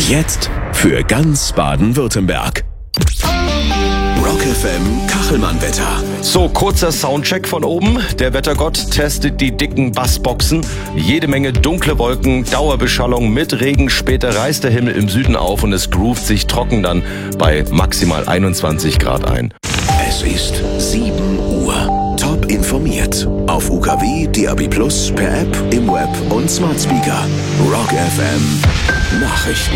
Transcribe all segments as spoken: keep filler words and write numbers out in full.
Jetzt für ganz Baden-Württemberg. Rock F M Kachelmann-Wetter. So, kurzer Soundcheck von oben. Der Wettergott testet die dicken Bassboxen. Jede Menge dunkle Wolken, Dauerbeschallung mit Regen. Später reißt der Himmel im Süden auf und es groovt sich trocken dann bei maximal einundzwanzig Grad ein. Es ist sieben Uhr. Top informiert. Auf U K W, D A B plus, per App, im Web und Smart Speaker. Rock F M Nachrichten.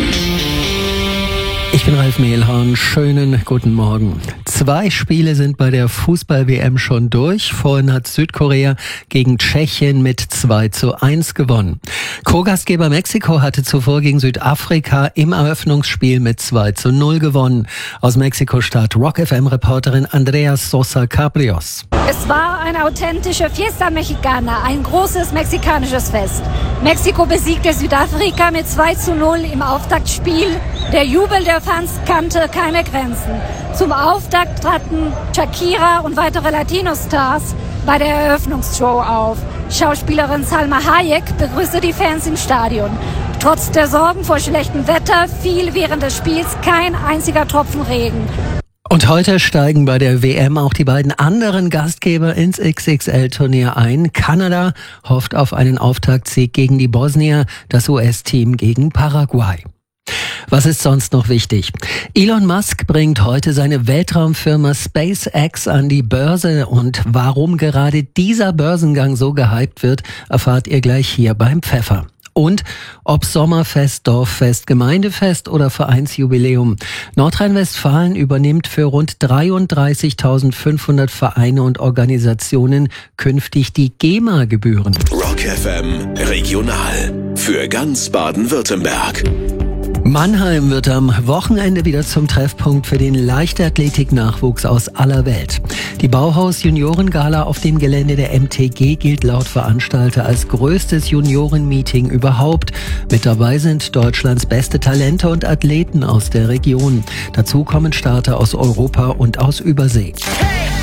Ich bin Ralf Mehlhorn. Schönen guten Morgen. Zwei Spiele sind bei der Fußball-W M schon durch. Vorhin hat Südkorea gegen Tschechien mit zwei zu eins gewonnen. Co-Gastgeber Mexiko hatte zuvor gegen Südafrika im Eröffnungsspiel mit zwei zu null gewonnen. Aus Mexiko-Stadt Rock F M-Reporterin Andrea Sosa Cabrios. Es war eine authentische Fiesta Mexicana, ein großes mexikanisches Fest. Mexiko besiegte Südafrika mit zwei zu null im Auftaktspiel. Der Jubel der Fans kannte keine Grenzen. Zum Auftakt traten Shakira und weitere Latino-Stars bei der Eröffnungsshow auf. Schauspielerin Salma Hayek begrüßte die Fans im Stadion. Trotz der Sorgen vor schlechtem Wetter fiel während des Spiels kein einziger Tropfen Regen. Und heute steigen bei der W M auch die beiden anderen Gastgeber ins X X L-Turnier ein. Kanada hofft auf einen Auftaktsieg gegen die Bosnier, das U S-Team gegen Paraguay. Was ist sonst noch wichtig? Elon Musk bringt heute seine Weltraumfirma SpaceX an die Börse und warum gerade dieser Börsengang so gehypt wird, erfahrt ihr gleich hier beim Pfeffer. Und ob Sommerfest, Dorffest, Gemeindefest oder Vereinsjubiläum. Nordrhein-Westfalen übernimmt für rund dreiunddreißigtausendfünfhundert Vereine und Organisationen künftig die GEMA-Gebühren. Rock F M Regional für ganz Baden-Württemberg. Mannheim wird am Wochenende wieder zum Treffpunkt für den Leichtathletik-Nachwuchs aus aller Welt. Die Bauhaus-Junioren-Gala auf dem Gelände der M T G gilt laut Veranstalter als größtes Junioren-Meeting überhaupt. Mit dabei sind Deutschlands beste Talente und Athleten aus der Region. Dazu kommen Starter aus Europa und aus Übersee. Hey!